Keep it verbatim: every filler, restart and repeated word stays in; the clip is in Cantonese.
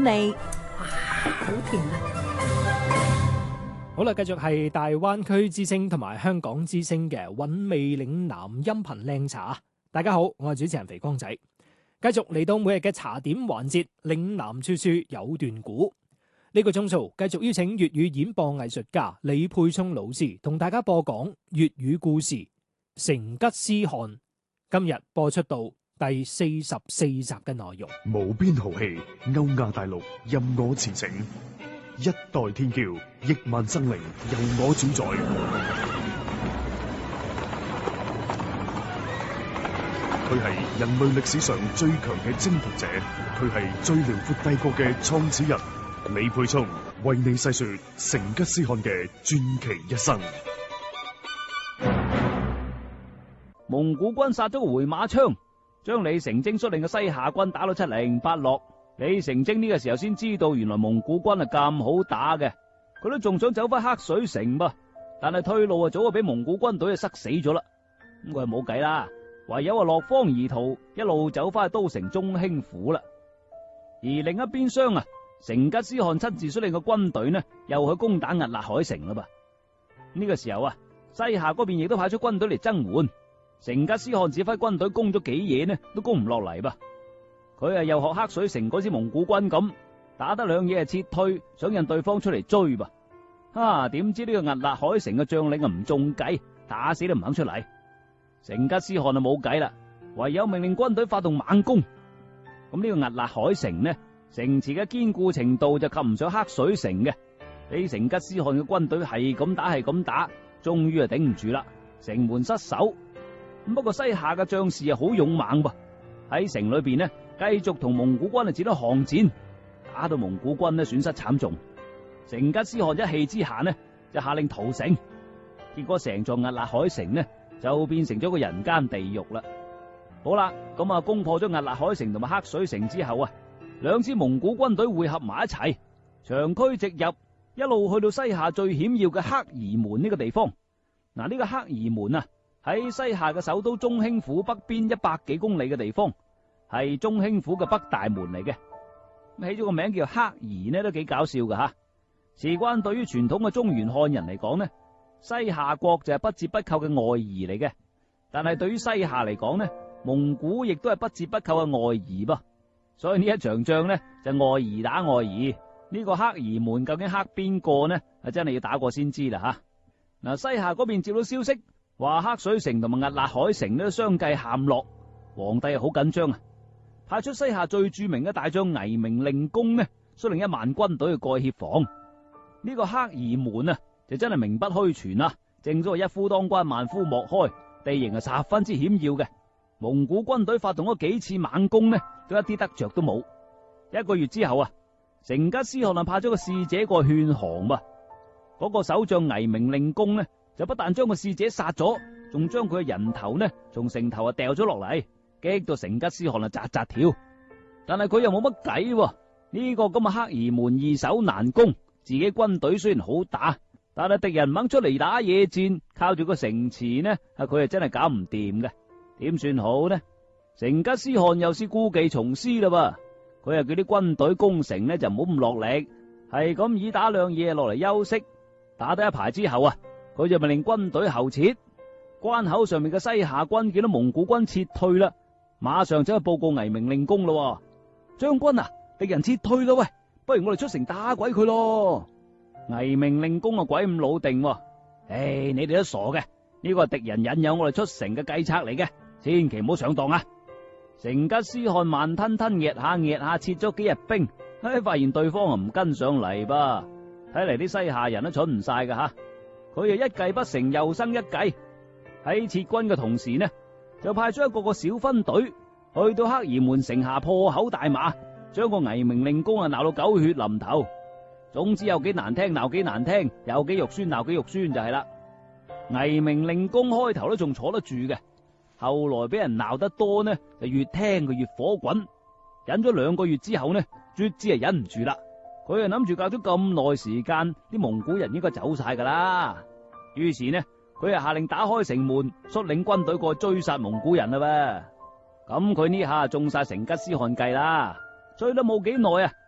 味，哇，好甜啊！ 好啦，繼續係大灣區之聲同埋香港之聲嘅韻味嶺南音頻靚茶。大家好，我係主持人肥光仔，繼續嚟到每日嘅茶點環節，嶺南處處有段古。呢、這個鐘數繼續邀請粵語演播藝術家李沛聰老師同大家播講粵語故事《成吉思汗》。今日播出到第四十四集嘅內容。 無邊豪氣，歐亞大陸任我馳騁，一代天驕，億萬生靈由我主宰。佢係人類歷史上最強嘅征服者，佢係最遼闊帝國嘅創始人。李沛聰為你細說成吉思汗嘅傳奇一生。 蒙古軍殺咗個回馬槍，將李成精率領嘅西夏軍打到七零八落。李成精呢個時候先知道，原來蒙古軍係咁好打嘅。佢都仲想走翻黑水城噃，但係退路啊早就俾蒙古軍隊啊塞死咗啦。咁佢係冇計啦，唯有啊落荒而逃，一路走翻去都城中興府啦。而另一邊廂啊，成吉思汗親自率領嘅軍隊呢，又去攻打屹立海城啦噃。呢個時候啊，西夏嗰邊亦都派出軍隊嚟增援。成吉思汗指揮軍隊攻咗幾夜呢，都攻唔落嚟噃。佢啊又學黑水城嗰支蒙古軍咁，打得兩嘢就撤退，想引對方出嚟追噃。啊，點知呢個屹立海城嘅將領啊唔中計，打死都唔肯出嚟。成吉思汗啊冇計啦，唯有命令軍隊發動猛攻。咁呢個屹立海城呢，城池嘅堅固程度就及唔上黑水城嘅。俾成吉思汗嘅軍隊係咁打係咁打，終於啊頂唔住啦，城門失守。不過西夏嘅將士啊好勇猛噃，喺城裏邊呢繼續同蒙古軍啊展開巷戰，打到蒙古軍呢損失慘重。成吉思汗一氣之下呢就下令屠城，結果成座屹立海城呢就變成咗個人間地獄啦。好啦，咁啊攻破咗屹立海城同埋黑水城之後啊，兩支蒙古軍隊匯合埋一齊，長驅直入，一路去到西夏最險要嘅克兒門呢個地方。嗱，呢個克兒門啊喺西夏嘅首都中興府北邊一百幾公里嘅地方，係中興府嘅北大門嚟嘅。起咗個名叫克兒呢，都幾搞笑噶吓。事關對於傳統嘅中原漢人嚟講呢，西夏國就係不折不扣嘅外夷嚟嘅。但係對於西夏嚟講呢，蒙古亦都係不折不扣嘅外夷噃。所以呢一場仗呢，就外夷打外夷。呢個克兒門究竟克邊個呢？啊，真係要打過先知啦吓。嗱，西夏嗰邊接到消息，話黑水城同埋屹立海城都相繼陷落，皇帝好緊張啊，派出西夏最著名嘅大將倪明令公呢，率領一萬軍隊去過去協防。呢個克兒門啊，就真係名不虛傳啊，正所謂一夫當關萬夫莫開，地形係十分之險要嘅。蒙古軍隊發動咗幾次猛攻呢，都一啲得着都冇。一個月之後啊，成吉思汗啊派咗個使者過去勸降噃。嗰、那個守將倪明令公呢，就不但將個使者殺咗，仲將佢嘅人頭呢從城頭啊掉咗落嚟，激到成吉思汗啊扎扎跳。但係佢又冇乜計，呢個咁嘅克兒門易守難攻，自己軍隊雖然好打，但係敵人唔肯出嚟打野戰，靠住個城池呢，啊佢係真係搞唔掂嘅。點算好呢？成吉思汗又是故技重施啦噃，佢又叫啲軍隊攻城呢就唔好咁落力，係咁以打兩嘢落嚟休息。打得一排之後啊，佢就命令軍隊後撤。關口上面嘅西夏軍見到蒙古軍撤退啦，馬上走去報告倪明令公咯。將軍啊，敵人撤退啦，喂，不如我哋出城打鬼佢咯。倪明令公啊，鬼咁老定，唉，你哋都傻嘅，呢個係敵人引誘我哋出城嘅計策嚟嘅，千祈唔好上當啊。成吉思汗慢吞吞搲下搲下，撤咗幾日兵，唉，發現對方啊唔跟上嚟噃。睇嚟啲西夏人都蠢唔晒噶吓，佢又一計不成又生一計，喺撤軍嘅同時呢，就派出一個個小分隊去到克兒門城下破口大罵，將個倪明令公啊鬧到狗血淋頭。總之有幾難聽鬧幾難聽，有幾肉酸鬧幾肉酸就係啦。倪明令公開頭都仲坐得住嘅，後來俾人鬧得多呢，就越聽佢越火滾，忍咗兩個月之後呢，卒之係忍唔住啦。佢係諗住隔咗咁耐時間，啲蒙古人應該走晒噶啦。於是呢，佢係下令打開城門，率領軍隊過去追殺蒙古人啦噃。咁佢呢下中晒成吉思汗計啦，追得冇幾耐啊，